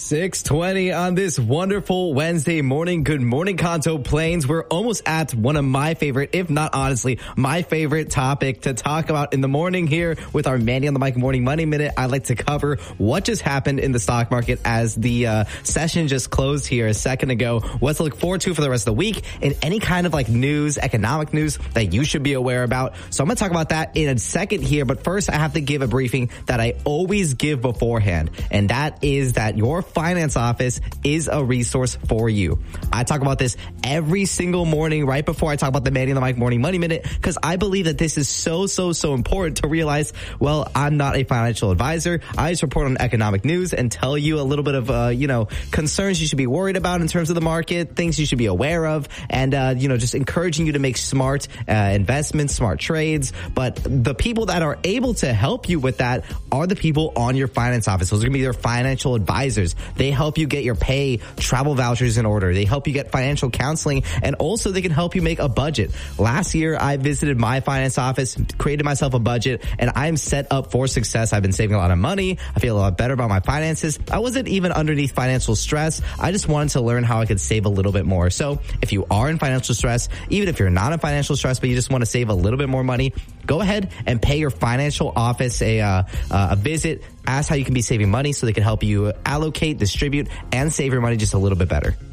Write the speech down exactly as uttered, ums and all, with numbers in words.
six twenty on this wonderful Wednesday morning. Good morning, Kanto Plains. We're almost at one of my favorite, if not honestly, my favorite topic to talk about in the morning here with our Manny on the Mic Morning Money Minute. I'd like to cover what just happened in the stock market as the uh, session just closed here a second ago. What to look forward to for the rest of the week and any kind of like news, economic news that you should be aware about. So I'm going to talk about that in a second here. But first, I have to give a briefing that I always give beforehand. And that is that your finance office is a resource for you. I talk about this every single morning right before I talk about the Manny on the Mic Morning Money Minute because I believe that this is so, so, so important to realize, well, I'm not a financial advisor. I just report on economic news and tell you a little bit of, uh, you know, concerns you should be worried about in terms of the market, things you should be aware of, and, uh, you know, just encouraging you to make smart uh, investments, smart trades. But the people that are able to help you with that are the people on your finance office. Those are going to be your financial advisors. They help you get your pay, travel vouchers in order. They help you get financial counseling, and also they can help you make a budget. Last year, I visited my finance office, created myself a budget, and I'm set up for success. I've been saving a lot of money. I feel a lot better about my finances. I wasn't even underneath financial stress. I just wanted to learn how I could save a little bit more. So if you are in financial stress, even if you're not in financial stress, but you just want to save a little bit more money, go ahead and pay your financial office a, uh, uh, a visit. Ask how you can be saving money so they can help you allocate, distribute, and save your money just a little bit better.